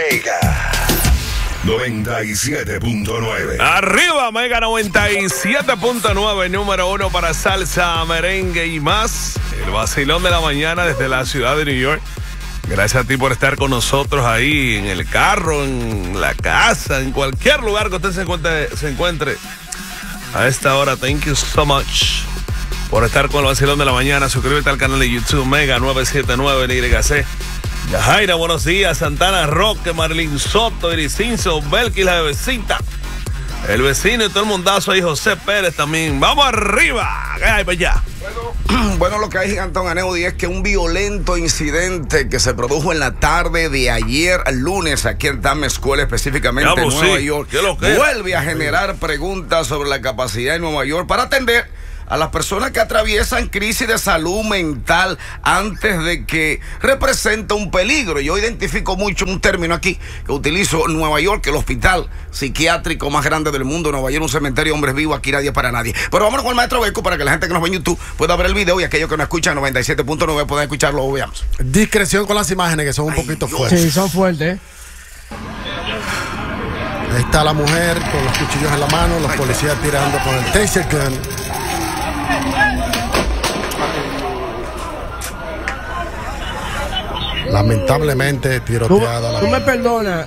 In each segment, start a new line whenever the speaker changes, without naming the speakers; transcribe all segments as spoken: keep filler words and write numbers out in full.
Mega noventa y siete punto nueve.
Arriba, Mega noventa y siete punto nueve, número uno para salsa, merengue y más. El vacilón de la mañana desde la ciudad de New York. Gracias a ti por estar con nosotros ahí en el carro, en la casa, en cualquier lugar que usted se encuentre, se encuentre a esta hora. Thank you so much por estar con el vacilón de la mañana. Suscríbete al canal de YouTube Mega novecientos setenta y nueve en Y C. Yajaira, buenos días. Santana Roque, Marlene Soto, Iricinzo, Belkis, la bebecita, el vecino y todo el mundazo ahí, José Pérez también. ¡Vamos arriba! ¿Qué hay para allá?
Bueno, bueno, lo que hay, Gigantón Aneudi, es que un violento incidente que se produjo en la tarde de ayer, lunes, aquí en Times Square, específicamente
ya,
en Nueva
sí.
York,
¿Qué lo que
vuelve a generar preguntas sobre la capacidad de Nueva York para atender a las personas que atraviesan crisis de salud mental antes de que represente un peligro. Yo identifico mucho un término aquí que utilizo en Nueva York, el hospital psiquiátrico más grande del mundo, Nueva York, un cementerio de hombres vivos, aquí nadie para nadie. Pero vámonos con el maestro Beco para que la gente que nos ve en YouTube pueda ver el video y aquellos que nos escuchan en noventa y siete punto nueve puedan escucharlo o veamos.
Discreción con las imágenes que son un Ay, poquito Dios. fuertes.
Sí, son fuertes.
Ahí está la mujer con los cuchillos en la mano, los policías tirando con el taser gun. Lamentablemente tiroteada.
Tú,
la
tú me perdonas.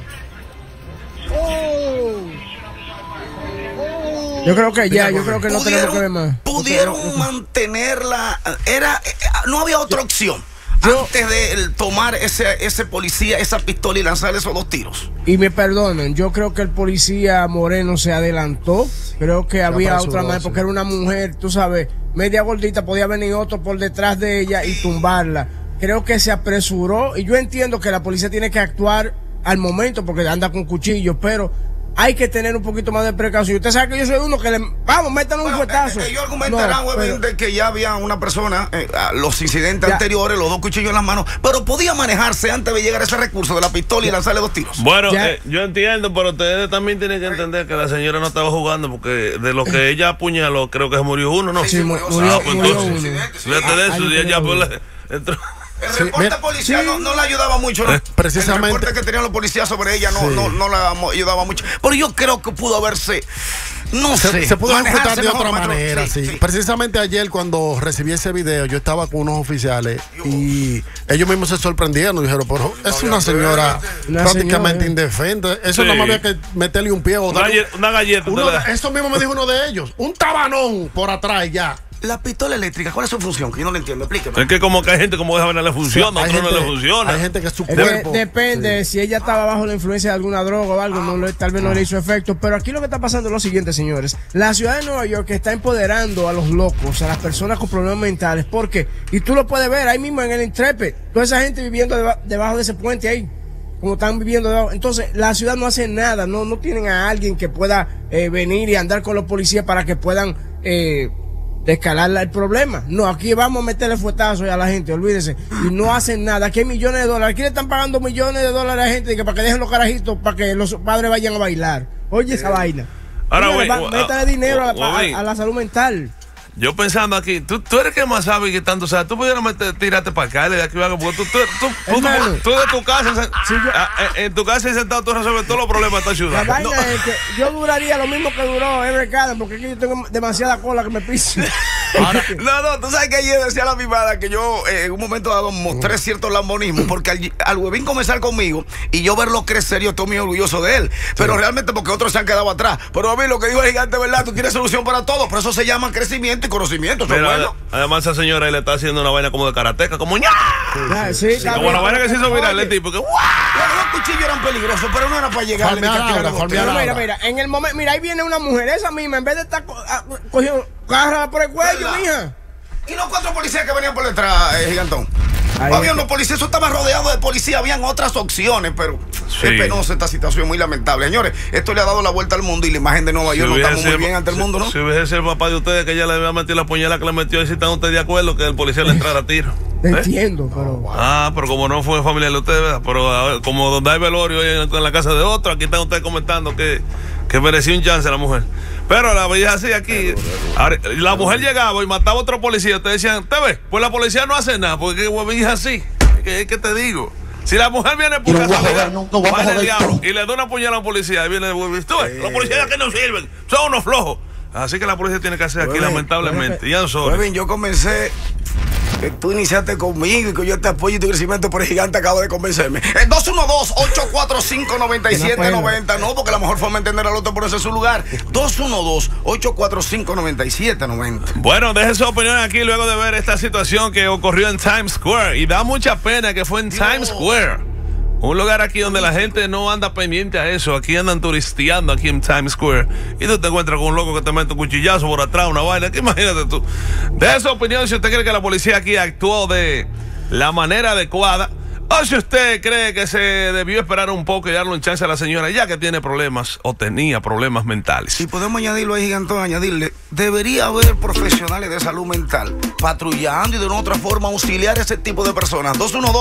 Yo creo que ya, yo creo que no tenemos que ver más.
Pudieron mantenerla, era, no había otra opción. Yo, antes de tomar ese, ese policía, esa pistola y lanzar esos dos tiros.
Y me perdonen, yo creo que el policía Moreno se adelantó. Creo que había otra más, porque era una mujer, tú sabes, media gordita, podía venir otro por detrás de ella y tumbarla. Creo que se apresuró, y yo entiendo que la policía tiene que actuar al momento porque anda con cuchillos, pero hay que tener un poquito más de precaución. Usted sabe que yo soy uno que le... Vamos, métanos bueno, un fuetazo.
Eh, ellos argumentarán, no, obviamente, pero... que ya había una persona, eh, los incidentes ya. anteriores, los dos cuchillos en las manos, pero podía manejarse antes de llegar a ese recurso de la pistola y lanzarle dos tiros.
Bueno, eh, yo entiendo, pero ustedes también tienen que entender que la señora no estaba jugando, porque de lo que ella apuñaló, creo que se murió uno, ¿no?
Sí, sí murió, murió,
ah, pues
murió
entonces,
uno.
Fíjate de eso, y ella pues entró...
El sí, reporte mira, policial sí. no, no le ayudaba mucho, ¿no?
Precisamente.
El reporte que tenían los policías sobre ella no, sí. no, no le ayudaba mucho. Pero yo creo que pudo haberse, no
se,
sé.
Se pudo ejecutar de otra
mejor,
manera, sí, sí. sí. Precisamente ayer cuando recibí ese video, yo estaba con unos oficiales y ellos mismos se sorprendieron. Dijeron, pero es una señora una prácticamente señora. indefensa. Eso sí. no me había que meterle un pie o
una,
darle,
una galleta.
Uno de, eso mismo me dijo uno de ellos. Un tabanón por atrás ya.
La pistola eléctrica, ¿cuál es su función? Que yo no la entiendo, explíqueme.
Es que como que hay gente como esa no le funciona, sí, otro no le funciona.
Hay gente que su
es
cuerpo.
Que depende, sí. si ella estaba bajo la influencia de alguna droga o algo, ah, no le, tal vez no le hizo efecto. Pero aquí lo que está pasando es lo siguiente, señores. La ciudad de Nueva York está empoderando a los locos, a las personas con problemas mentales. ¿Por qué? Y tú lo puedes ver ahí mismo en el Intrepid. Toda esa gente viviendo deba debajo de ese puente ahí. Como están viviendo debajo. Entonces, la ciudad no hace nada. No, no tienen a alguien que pueda eh, venir y andar con los policías para que puedan... Eh, de escalar el problema. No, aquí vamos a meterle fuetazos a la gente, olvídese. Y no hacen nada. Aquí hay millones de dólares. Aquí le están pagando millones de dólares a la gente que para que dejen los carajitos, para que los padres vayan a bailar. Oye esa vaina.
Ahora,
Oye, va, métale dinero a la, a, a la salud mental.
Yo pensando aquí, tú, tú eres que más sabe que tanto, o sea, tú pudieras meter, tirarte para acá, de aquí, porque tú, tú, tú, tú, tú, tú de tu casa, sí, yo, en, en tu casa y sentado tú resuelves todos los problemas de esta ciudad.
La vaina
no.
es que yo duraría lo mismo que duró Eric Adams, porque aquí yo tengo demasiada cola que me pise.
Ahora, no, no, tú sabes que ayer decía la mimada que yo eh, en un momento dado mostré cierto lambonismo, porque al, al huevín comenzar conmigo y yo verlo crecer, yo estoy muy orgulloso de él, pero sí. realmente porque otros se han quedado atrás. Pero a mí lo que dijo el gigante, ¿verdad? Tú tienes solución para todo, por eso se llama crecimiento y conocimiento.
Pero, bueno. Además esa señora le está haciendo una vaina como de karateca, como ña.
Sí, sí, sí,
como la vaina que se hizo viral el tipo que ¡guau!
Los dos cuchillos eran peligrosos, pero no era para llegar.
Pero mira, mira, en el momento, mira, ahí viene una mujer, esa misma, en vez de estar cogiendo, cárgala por el cuello, mija.
Y los cuatro policías que venían por detrás, eh, Gigantón. Habían los policías, eso estaba rodeado de policía, habían otras opciones, pero sí. es penosa esta situación, muy lamentable. Señores, esto le ha dado la vuelta al mundo y la imagen de Nueva York si no estamos muy bien ante el mundo, ¿no?
Si hubiese sido el papá de ustedes que ya le había metido la puñalada que le metió, y si están ustedes de acuerdo que el policía le entrara a tiro.
¿Eh? Entiendo, pero...
Ah, pero como no fue familiar de ustedes, ¿verdad? Pero a ver, como donde hay velorio en, en la casa de otro, aquí están ustedes comentando que, que merecía un chance a la mujer. Pero la veía así aquí. Ahora, la mujer llegaba y mataba a otro policía. Ustedes decían, ¿te ves? Pues la policía no hace nada, porque es así. ¿Qué, ¿Qué te digo? Si la mujer viene por
Y no voy a
casualidad,
joder, no, no voy a
va en el
joder
diablo
tú.
y le da una puñalada a la policía y viene, tú ves, los policías que no sirven, son unos flojos. Así que la policía tiene que hacer aquí,
Bueno,
lamentablemente. Ian Soria.
Kevin, yo comencé, que tú iniciaste conmigo y que yo te apoyo y tu crecimiento por el gigante acaba de convencerme. El dos uno dos, ocho cuatro cinco, nueve siete nueve cero, no, porque la mejor forma de entender al otro ponerse en su lugar. dos uno dos, ocho cuatro cinco, nueve siete nueve cero.
Bueno, deje su opinión aquí luego de ver esta situación que ocurrió en Times Square. Y da mucha pena que fue en Times Square. Un lugar aquí donde la gente no anda pendiente a eso. Aquí andan turisteando aquí en Times Square. Y tú te encuentras con un loco que te mete un cuchillazo por atrás, una vaina. Que imagínate tú. Deje su opinión si usted cree que la policía aquí actuó de la manera adecuada. O si usted cree que se debió esperar un poco y darle un chance a la señora, ya que tiene problemas o tenía problemas mentales.
Y podemos añadirlo ahí, Gigantón, añadirle, debería haber profesionales de salud mental patrullando y de una otra forma auxiliar a ese tipo de personas. dos uno dos